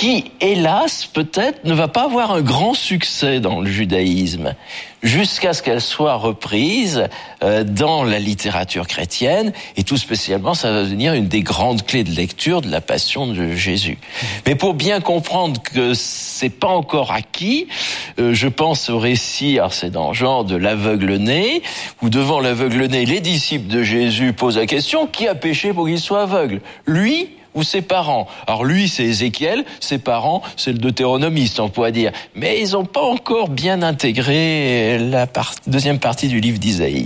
qui, hélas, peut-être, ne va pas avoir un grand succès dans le judaïsme, jusqu'à ce qu'elle soit reprise dans la littérature chrétienne, et tout spécialement, ça va devenir une des grandes clés de lecture de la Passion de Jésus. Mais pour bien comprendre que c'est pas encore acquis, je pense au récit, alors c'est dans le genre de l'aveugle-né, où devant l'aveugle-né, les disciples de Jésus posent la question, qui a péché pour qu'il soit aveugle? Lui ou ses parents? Alors lui, c'est Ézéchiel, ses parents, c'est le deutéronomiste, on pourrait dire. Mais ils n'ont pas encore bien intégré la deuxième partie du livre d'Isaïe.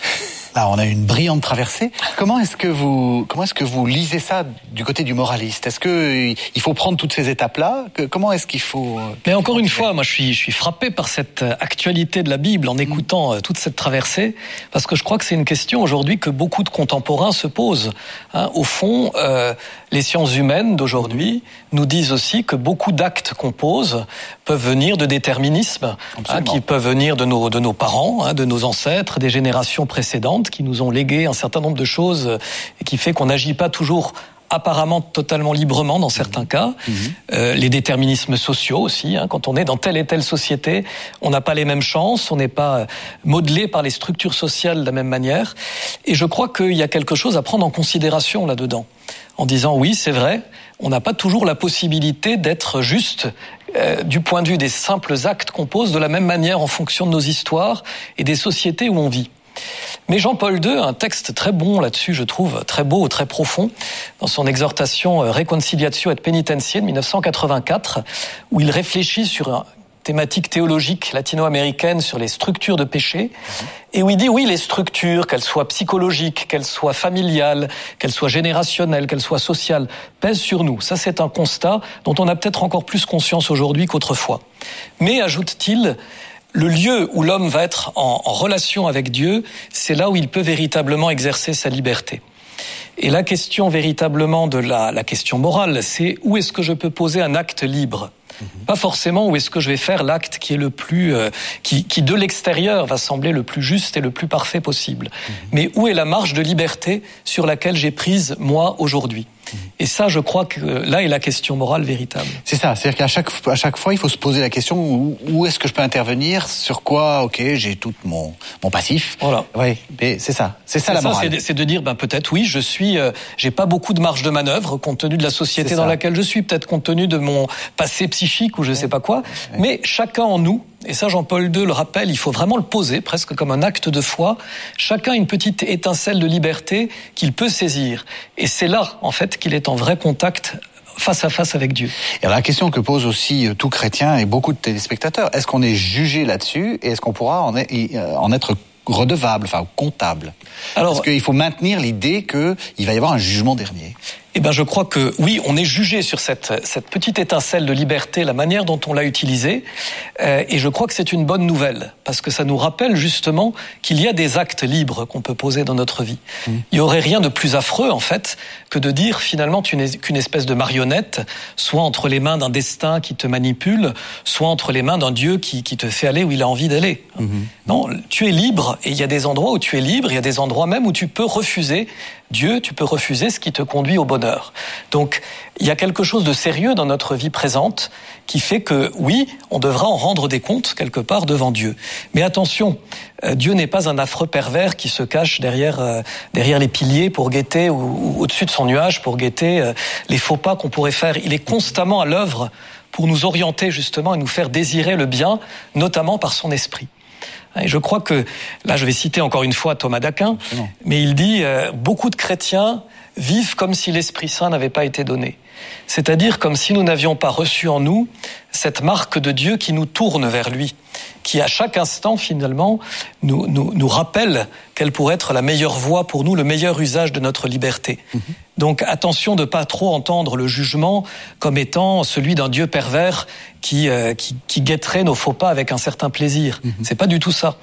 Là, on a une brillante traversée. Comment est-ce que vous lisez ça du côté du moraliste? Est-ce que il faut prendre toutes ces étapes-là? Comment est-ce qu'il faut... Mais encore une fois, moi, je suis frappé par cette actualité de la Bible en écoutant toute cette traversée, parce que je crois que c'est une question aujourd'hui que beaucoup de contemporains se posent. Au fond, les sciences humaines d'aujourd'hui nous disent aussi que beaucoup d'actes qu'on pose peuvent venir de déterminisme, qui peuvent venir de nos parents, de nos ancêtres, des générations précédentes, qui nous ont légué un certain nombre de choses et qui fait qu'on n'agit pas toujours apparemment totalement librement dans certains cas. Les déterminismes sociaux aussi, quand on est dans telle et telle société, on n'a pas les mêmes chances, on n'est pas modelé par les structures sociales de la même manière. Et je crois qu'il y a quelque chose à prendre en considération là-dedans, en disant oui, c'est vrai, on n'a pas toujours la possibilité d'être juste du point de vue des simples actes qu'on pose de la même manière en fonction de nos histoires et des sociétés où on vit. Mais Jean-Paul II a un texte très bon là-dessus, je trouve, très beau, très profond, dans son exhortation Reconciliatio et Penitentia de 1984, où il réfléchit sur une thématique théologique latino-américaine sur les structures de péché, et où il dit oui, les structures, qu'elles soient psychologiques, qu'elles soient familiales, qu'elles soient générationnelles, qu'elles soient sociales, pèsent sur nous. Ça, c'est un constat dont on a peut-être encore plus conscience aujourd'hui qu'autrefois. Mais, ajoute-t-il, le lieu où l'homme va être en relation avec Dieu, c'est là où il peut véritablement exercer sa liberté. Et la question véritablement de la question morale, c'est où est-ce que je peux poser un acte libre ? Pas forcément où est-ce que je vais faire l'acte qui est le plus, qui de l'extérieur va sembler le plus juste et le plus parfait possible. Mais où est la marge de liberté sur laquelle j'ai prise moi aujourd'hui ? Et ça, je crois que là est la question morale véritable. C'est ça, c'est-à-dire qu'à chaque fois, il faut se poser la question où est-ce que je peux intervenir, sur quoi, j'ai tout mon passif. Voilà. Oui, mais c'est ça la morale. C'est de dire, peut-être oui, j'ai pas beaucoup de marge de manœuvre compte tenu de la société dans laquelle je suis, peut-être compte tenu de mon passé psychique ou je sais pas quoi, mais chacun en nous. Et ça, Jean-Paul II le rappelle, il faut vraiment le poser, presque comme un acte de foi. Chacun a une petite étincelle de liberté qu'il peut saisir. Et c'est là, en fait, qu'il est en vrai contact face à face avec Dieu. Et alors la question que pose aussi tout chrétien et beaucoup de téléspectateurs, est-ce qu'on est jugé là-dessus et est-ce qu'on pourra en être redevable, comptable? Parce qu'il faut maintenir l'idée qu'il va y avoir un jugement dernier. Je crois que oui, on est jugé sur cette petite étincelle de liberté, la manière dont on l'a utilisée, et je crois que c'est une bonne nouvelle, parce que ça nous rappelle justement qu'il y a des actes libres qu'on peut poser dans notre vie. Il y aurait rien de plus affreux, en fait, que de dire finalement tu n'es qu'une espèce de marionnette, soit entre les mains d'un destin qui te manipule, soit entre les mains d'un Dieu qui te fait aller où il a envie d'aller. Non, tu es libre, et il y a des endroits où tu es libre, il y a des endroits même où tu peux refuser Dieu, tu peux refuser ce qui te conduit au bonheur. Donc, il y a quelque chose de sérieux dans notre vie présente qui fait que, oui, on devra en rendre des comptes quelque part devant Dieu. Mais attention, Dieu n'est pas un affreux pervers qui se cache derrière les piliers pour guetter ou au-dessus de son nuage pour guetter les faux pas qu'on pourrait faire. Il est constamment à l'œuvre pour nous orienter justement et nous faire désirer le bien, notamment par son esprit. Et je crois que, là je vais citer encore une fois Thomas d'Aquin, mais il dit beaucoup de chrétiens vivent comme si l'Esprit Saint n'avait pas été donné. C'est-à-dire comme si nous n'avions pas reçu en nous cette marque de Dieu qui nous tourne vers lui, qui à chaque instant finalement nous rappelle quelle pourrait être la meilleure voie pour nous, le meilleur usage de notre liberté. Donc attention de pas trop entendre le jugement comme étant celui d'un Dieu pervers qui guetterait nos faux pas avec un certain plaisir. C'est pas du tout ça.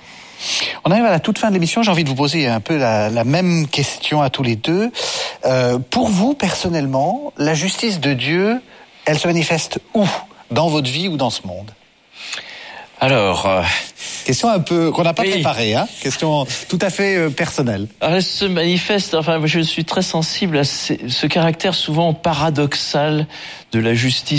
On arrive à la toute fin de l'émission, j'ai envie de vous poser un peu la même question à tous les deux. Pour vous, personnellement, la justice de Dieu, elle se manifeste où ? Dans votre vie ou dans ce monde ? Alors... Question un peu qu'on n'a pas préparée, question tout à fait personnelle. Alors, elle se manifeste, je suis très sensible à ce caractère souvent paradoxal de la justice